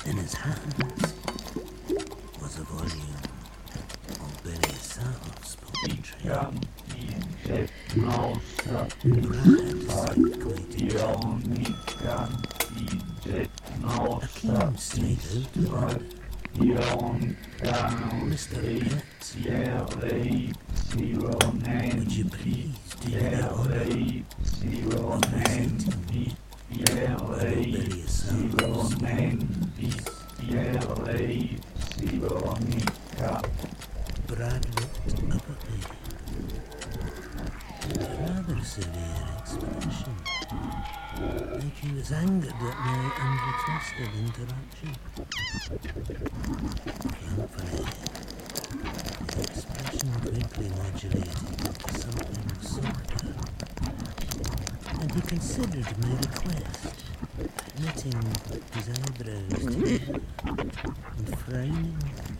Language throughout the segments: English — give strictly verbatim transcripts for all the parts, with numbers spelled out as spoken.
In his hands was a volume of Billy Sal's poetry. Akeem stayed out of Mister Pet, would you please do the honor of presenting me Billy Sal's Brad looked up at me with a rather severe expression, like he was angered at my unrequested interruption. Thankfully, his expression quickly modulated into something softer, and he considered my request, knitting his eyebrows together and frowning.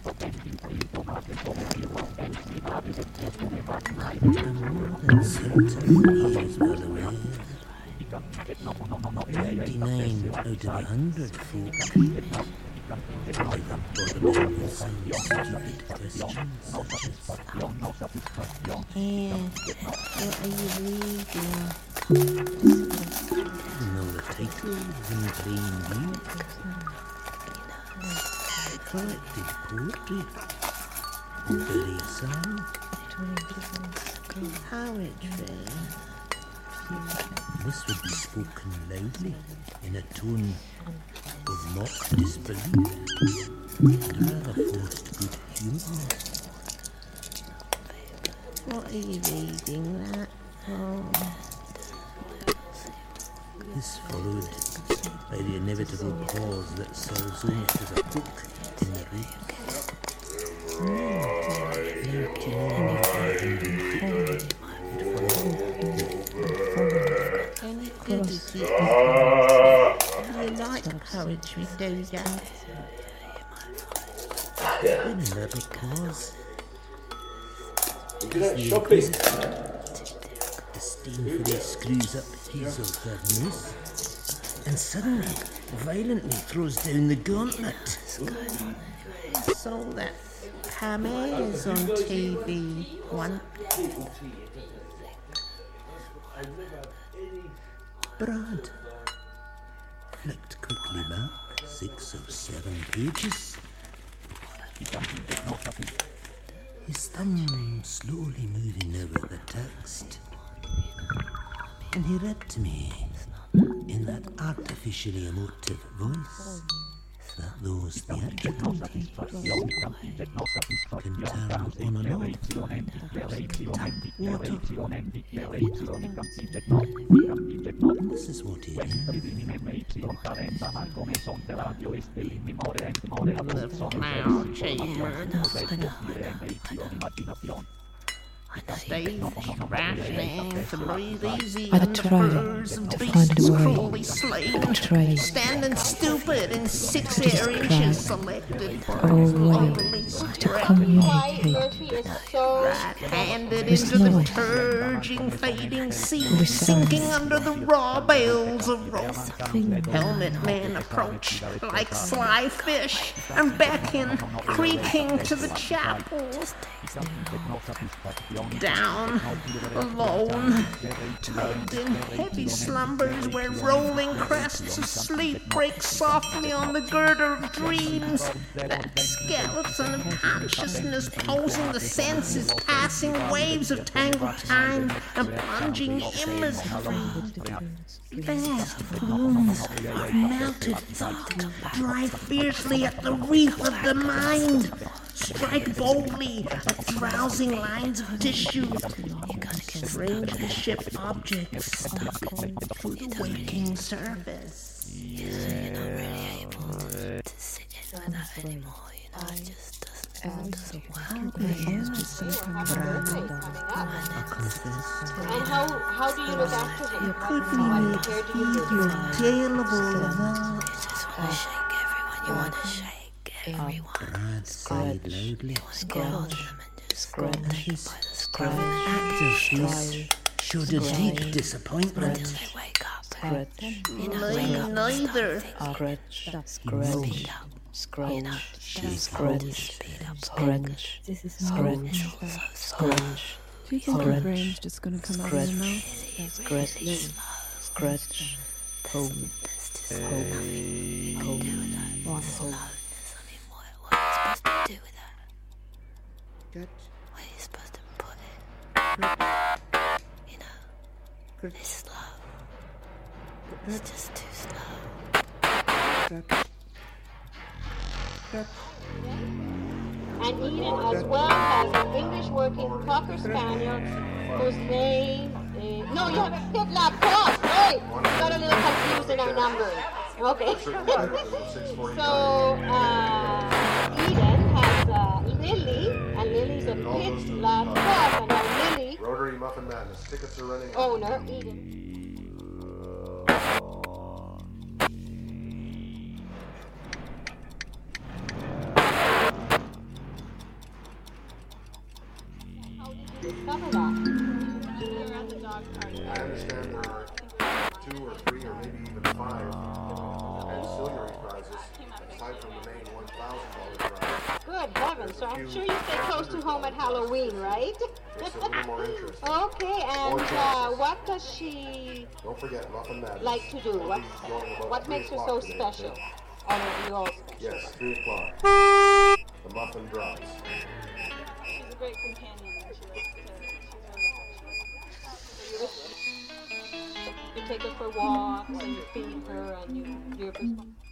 I'm more than certain he is well aware ninety-nine out of a hundred folk give a bothering with some stupid questions such as Here, what are you reading? know the title in plain view. Collected poetry. Billy Sal. Poetry. This would be spoken loudly in a tone of mock disbelief and rather forced good humour. What are you reading, that? Oh. This followed by the inevitable pause that serves almost as a hook in the read. Any good is it? You like poetry, do you? Another pause. Look at that shopping. Disdainfully screws up his or her nose, and suddenly, violently throws down the gauntlet. Saw that Pamela's on T V one. Brad flicked quickly back six or seven pages. His thumb slowly moving over the text, and he read to me in that artificially emotive voice that those theatrical tapes can turn on and off like tap water. And this is what he did. Stage rationing to breathe easy I on the tried furs of to beasts find a way cruelly slain, betray standing stupid in six air inches selected for Oh, his way lonely to stretch. communicate Murphy is so Right-handed With into the noise. turging, fading sea, With sinking sounds. under the raw bales of rope. Something Helmet man approach like sly fish and beckon, creaking to the chapel. Down, alone, tugged in heavy slumbers where rolling crests of sleep break softly on the girder of dreams. That skeleton of consciousness posing the senses, passing waves of tangled time and plunging imagery. Vast plumes of melted thought drive fiercely at the reef of the mind. Strike boldly at drowsing lines of tissue. Strangely shipped objects stuck to the waking surface. You're not really able to, to sit in with that anymore, you know, it just doesn't, doesn't work. And how how do you look after him? Could we make your tale of all that? You just want to shake everyone, you want to shake everyone. Brad sighed loudly. Get hold of them and just grab them by the scruff Active face showed a deep disappointment. until they wake up. You know, Me wake up and neither. start thinking. Speak up. scratch, You know, she's scratch, speed up scratch, This is scratch, scratch, Do you think your scratch, brain's just gonna come out of your mouth? scratch, scratch, poke, poke, poke, What poke. slowness? I mean, what, what are you supposed to do with that? Touch. Where are you supposed to put it? You know, it's slow. It's just too slow. Touch. Touch. And Eden as well has an English working Cocker Spaniel whose name is... No, you have a pit lap cross. Right. Got a little confused in our numbers. Okay. So, uh, Eden has uh, Lily, and Lily's a pit lap cross. And our Lily, Rotary Muffin Madness. Tickets are running out. owner, Eden. Discover that. I understand there are two or three or maybe even five ancillary prizes aside from the main one thousand dollar prize. Good heavens, so I'm sure you stay close to home at Halloween, right? Makes it a little more interesting. Okay, and uh, what does she Don't forget Muffin Madness. like to do? What, She's going about what three makes her so o'clock today, special? okay? Oh, no, you all special. Yes, three o'clock. The muffin drops. She's a great companion and she likes to, she's very affectionate. You take her for walks and you feed her and you, you're